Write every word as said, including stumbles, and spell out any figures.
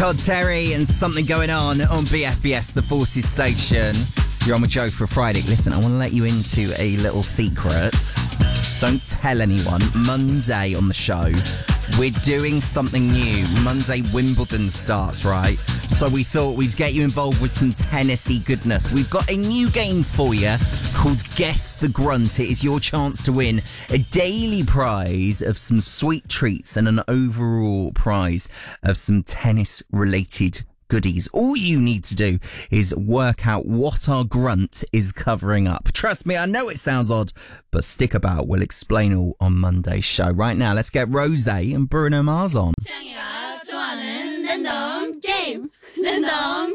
Todd Terry and Something Going On on B F B S, the Forces station. You're on with Joe for a Friday. Listen, I want to let you into a little secret. Don't tell anyone. Monday on the show, we're doing something new. Monday, Wimbledon starts, right? So we thought we'd get you involved with some tennis-y goodness. We've got a new game for you called Guess the Grunt. It is your chance to win a daily prize of some sweet treats and an overall prize of some tennis-related goodies. All you need to do is work out what our grunt is covering up. Trust me, I know it sounds odd, but stick about. We'll explain all on Monday's show. Right now, let's get Rosé and Bruno Mars on. 짱이가 좋아하는 랜덤 게임 랜덤